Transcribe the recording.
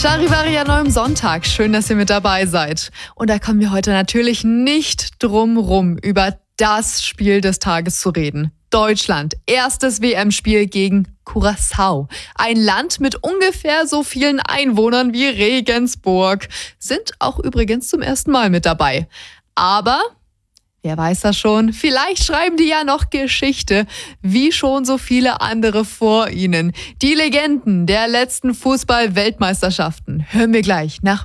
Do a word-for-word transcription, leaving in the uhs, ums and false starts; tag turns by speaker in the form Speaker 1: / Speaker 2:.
Speaker 1: Charivari an eurem Sonntag. Schön, dass ihr mit dabei seid. Und da kommen wir heute natürlich nicht drum rum, über das Spiel des Tages zu reden. Deutschland, erstes W M-Spiel gegen Curaçao. Ein Land mit ungefähr so vielen Einwohnern wie Regensburg. Sind auch übrigens zum ersten Mal mit dabei. Aber wer weiß das schon? Vielleicht schreiben die ja noch Geschichte, wie schon so viele andere vor ihnen. Die Legenden der letzten Fußball-Weltmeisterschaften hören wir gleich nach